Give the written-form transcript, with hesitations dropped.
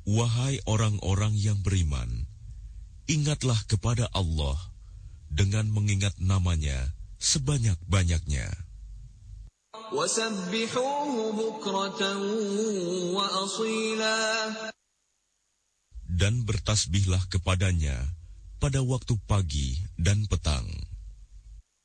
Wahai orang-orang yang beriman, ingatlah kepada Allah dengan mengingat nama-Nya sebanyak-banyaknya. Dan bertasbihlah kepadanya pada waktu pagi dan petang.